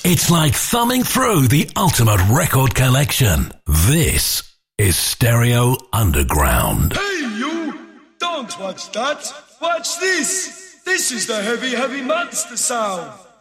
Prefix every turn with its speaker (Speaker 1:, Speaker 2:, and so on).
Speaker 1: It's like thumbing through the ultimate record collection. This is Stereo Underground.
Speaker 2: Hey, you! Don't watch that. Watch this. This is the heavy, heavy monster sound.